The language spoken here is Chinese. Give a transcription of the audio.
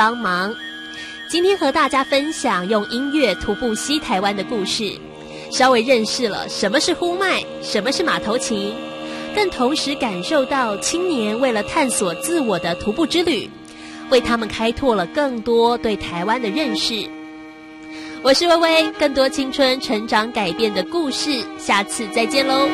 帮忙。今天和大家分享用音乐徒步西台湾的故事，稍微认识了什么是呼麦，什么是马头琴，更同时感受到青年为了探索自我的徒步之旅，为他们开拓了更多对台湾的认识。我是薇薇，更多青春成长改变的故事，下次再见喽。